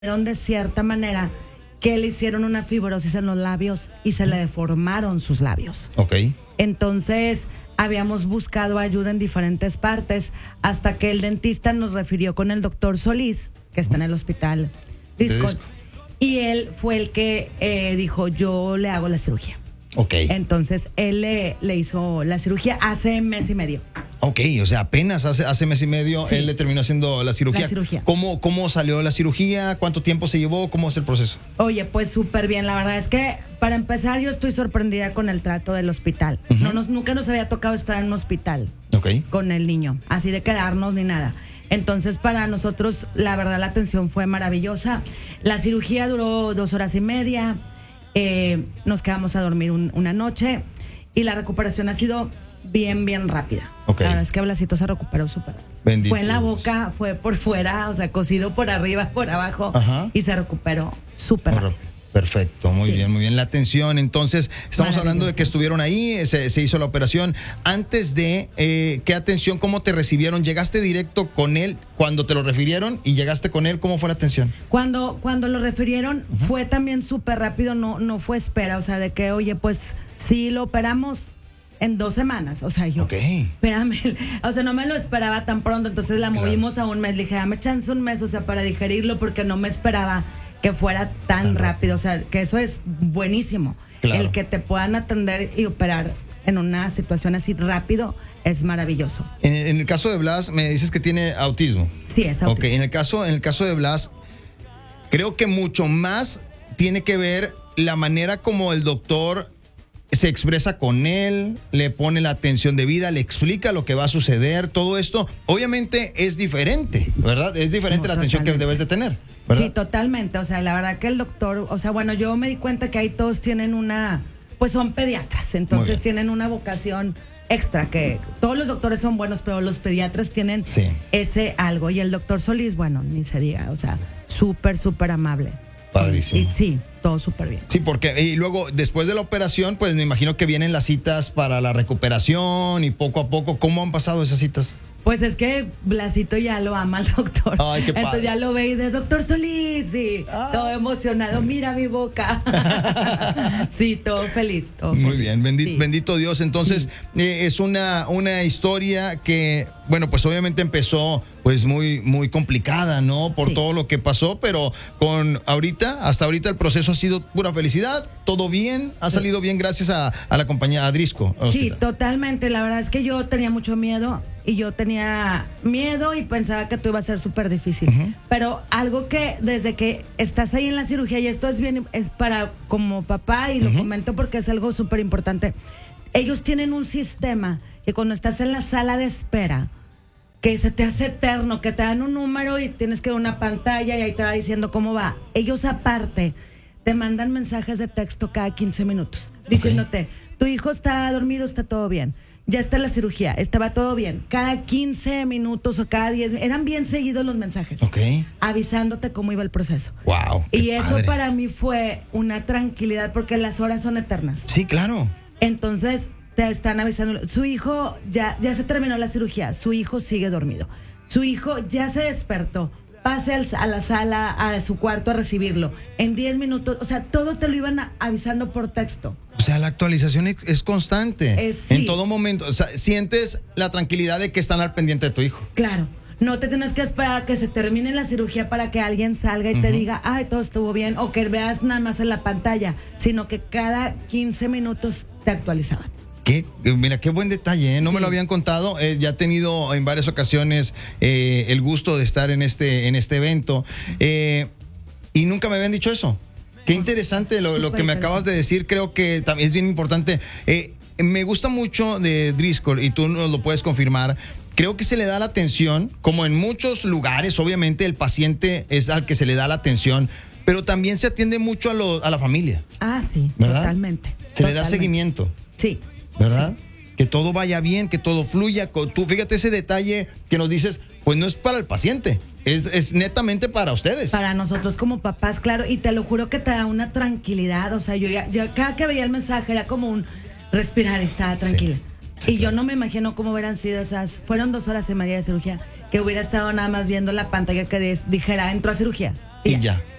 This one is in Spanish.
de cierta manera que le hicieron una fibrosis en los labios y se le deformaron sus labios. Ok. Entonces, habíamos buscado ayuda en diferentes partes hasta que el dentista nos refirió con el doctor Solís, que está en el hospital Disco, y él fue el que dijo, yo le hago la cirugía. Ok. Entonces, él le hizo la cirugía hace mes y medio. Ok, o sea, apenas hace mes y medio Sí. él le terminó haciendo la cirugía. La cirugía. ¿Cómo salió la cirugía? ¿Cuánto tiempo se llevó? ¿Cómo es el proceso? Oye, pues súper bien. La verdad es que, para empezar, yo estoy sorprendida con el trato del hospital. Nunca nos había tocado estar en un hospital Ok. con el niño, así de quedarnos ni nada. Entonces, para nosotros, la verdad, la atención fue maravillosa. La cirugía duró 2 horas y media. Nos quedamos a dormir una noche y la recuperación ha sido bien rápida. Ok. La verdad es que Blasito se recuperó súper. Bendito Fue en la Dios. boca, fue por fuera, o sea, cosido por arriba, por abajo. Ajá. Y se recuperó súper rápido. Perfecto, muy Sí. bien, muy bien. La atención, entonces, estamos hablando de Maravilloso. que estuvieron ahí, se hizo la operación. Antes de, ¿qué atención, cómo te recibieron? ¿Llegaste directo con él cuando te lo refirieron y llegaste con él? ¿Cómo fue la atención? Cuando lo refirieron, fue también súper rápido, no fue espera, o sea, de que, oye, pues sí lo operamos en 2 semanas, o sea, yo, Ok. espérame, o sea, no me lo esperaba tan pronto, entonces la Claro. movimos a un mes, le dije, dame chance un mes, o sea, para digerirlo, porque no me esperaba que fuera tan rápido, o sea, que eso es buenísimo, Claro. el que te puedan atender y operar en una situación así rápido es maravilloso. En el caso de Blas, me dices que tiene autismo. Sí, es Ok, autismo. en el caso de Blas, creo que mucho más tiene que ver la manera como el doctor se expresa con él, le pone la atención debida, le explica lo que va a suceder, todo esto, obviamente es diferente, ¿verdad? Es diferente No, la atención que totalmente. debes de tener, ¿verdad? Sí, totalmente. O sea, la verdad que el doctor, o sea, bueno, yo me di cuenta que ahí todos tienen pues son pediatras, Muy entonces bien. tienen una vocación extra, que todos los doctores son buenos, pero los pediatras tienen Sí. ese algo. Y el doctor Solís, bueno, ni se diga, o sea, súper amable. Padrísimo. Y sí, todo súper bien. Sí, porque y luego después de la operación, pues me imagino que vienen las citas para la recuperación y poco a poco, ¿cómo han pasado esas citas? Pues es que Blasito ya lo ama al doctor. Ay, qué padre. Entonces ya lo ve y de doctor Solís, y todo emocionado, mira mi boca. Sí, todo feliz. Todo Muy feliz. bien, Sí. bendito Dios. Entonces, es una historia que, bueno, pues obviamente empezó pues muy complicada, ¿no? Por Sí. todo lo que pasó, pero hasta ahorita el proceso ha sido pura felicidad, todo bien, ha salido bien gracias a la compañía Adrisco. Sí, totalmente. La verdad es que yo tenía mucho miedo y pensaba que todo iba a ser súper difícil. Pero algo que desde que estás ahí en la cirugía, y esto es para como papá, y lo comento porque es algo súper importante, ellos tienen un sistema que cuando estás en la sala de espera, que se te hace eterno, que te dan un número y tienes que ver una pantalla y ahí te va diciendo cómo va. Ellos aparte te mandan mensajes de texto cada 15 minutos diciéndote, tu hijo está dormido, está todo bien, ya está la cirugía, estaba todo bien. Cada 15 minutos o cada 10, eran bien seguidos los mensajes, Ok. avisándote cómo iba el proceso. Wow. Y eso para mí fue una tranquilidad porque las horas son eternas. Sí, claro. Entonces te están avisando, su hijo ya se terminó la cirugía, su hijo sigue dormido, su hijo ya se despertó, pase a la sala, a su cuarto a recibirlo, en 10 minutos, o sea, todo te lo iban avisando por texto. O sea, la actualización es constante. Sí. En todo momento. O sea, sientes la tranquilidad de que están al pendiente de tu hijo. Claro, no te tienes que esperar a que se termine la cirugía para que alguien salga y te diga, ay, todo estuvo bien, o que veas nada más en la pantalla, sino que cada 15 minutos te actualizaban. Mira, qué buen detalle, ¿eh? No me lo habían contado. Ya he tenido en varias ocasiones el gusto de estar en este evento y nunca me habían dicho eso. Qué interesante lo que me acabas de decir. Creo que también es bien importante. Me gusta mucho de Driscoll y tú nos lo puedes confirmar. Creo que se le da la atención, como en muchos lugares, obviamente el paciente es al que se le da la atención, pero también se atiende mucho a la familia. Ah, sí, ¿Verdad? totalmente. Se le da seguimiento. Sí. ¿Verdad? Que todo vaya bien, que todo fluya. Tú fíjate ese detalle que nos dices, pues no es para el paciente, es netamente para ustedes. Para nosotros como papás, claro, y te lo juro que te da una tranquilidad. O sea, yo cada que veía el mensaje era como un respirar y estaba tranquila. Sí, y yo no me imagino cómo hubieran sido fueron 2 horas y media de cirugía, que hubiera estado nada más viendo la pantalla que dijera, entró a cirugía. y ya.